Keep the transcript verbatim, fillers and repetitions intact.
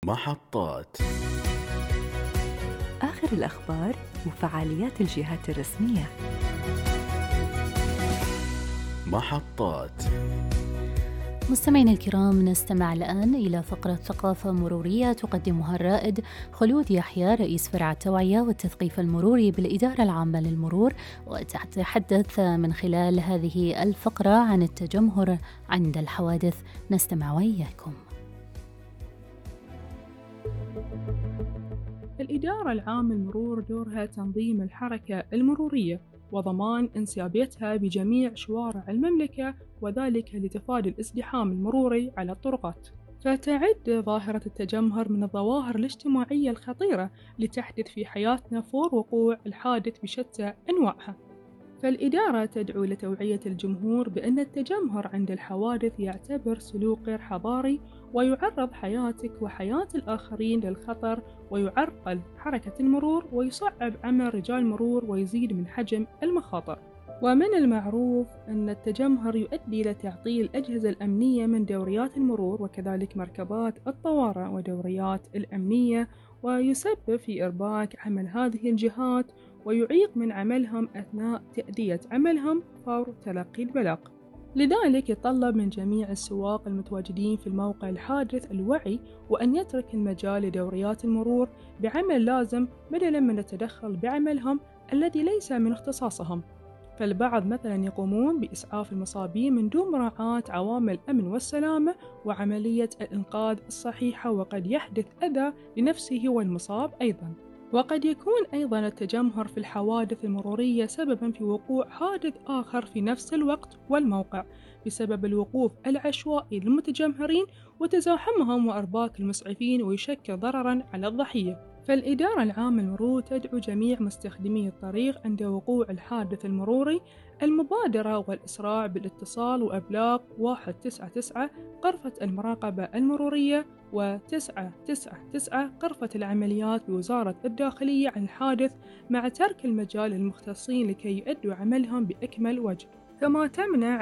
محطات آخر الأخبار وفعاليات الجهات الرسمية. محطات مستمعينا الكرام، نستمع الآن إلى فقرة ثقافة مرورية تقدمها الرائد خلود يحيى، رئيس فرع التوعية والتثقيف المروري بالإدارة العامة للمرور، وتتحدث من خلال هذه الفقرة عن التجمهر عند الحوادث. نستمع وإياكم. الإدارة العامة للمرور دورها تنظيم الحركة المرورية وضمان انسيابيتها بجميع شوارع المملكة، وذلك لتفادي الازدحام المروري على الطرقات. فتعد ظاهرة التجمهر من الظواهر الاجتماعية الخطيرة لتحدث في حياتنا فور وقوع الحادث بشتى أنواعها. فالإدارة تدعو لتوعية الجمهور بأن التجمهر عند الحوادث يعتبر سلوك غير حضاري، ويعرض حياتك وحياة الآخرين للخطر، ويعرقل حركة المرور، ويصعب عمل رجال المرور، ويزيد من حجم المخاطر. ومن المعروف أن التجمهر يؤدي إلى تعطيل الأجهزة الأمنية من دوريات المرور، وكذلك مركبات الطوارئ ودوريات الأمنية، ويسبب في إرباك عمل هذه الجهات، ويعيق من عملهم أثناء تأدية عملهم فور تلقي البلاغ. لذلك يتطلب من جميع السواق المتواجدين في الموقع الحادث الوعي، وأن يترك المجال لدوريات المرور بعمل لازم بدلاً من التدخل بعملهم الذي ليس من اختصاصهم. فالبعض مثلاً يقومون بإسعاف المصابين من دون مراعاة عوامل الأمن والسلامة وعملية الإنقاذ الصحيحة، وقد يحدث أذى لنفسه والمصاب أيضاً. وقد يكون أيضاً التجمهر في الحوادث المرورية سبباً في وقوع حادث آخر في نفس الوقت والموقع، بسبب الوقوف العشوائي للمتجمهرين وتزاحمهم وإرباك المسعفين، ويشكل ضرراً على الضحية. فالإدارة العامة للمرور تدعو جميع مستخدمي الطريق عند وقوع الحادث المروري المبادرة والإسراع بالاتصال وإبلاغ واحد تسعة تسعة غرفة المراقبة المرورية، وتسعة تسعة تسعة غرفة العمليات بوزارة الداخلية عن الحادث، مع ترك المجال للمختصين لكي يؤدوا عملهم بأكمل وجه. كما تمنع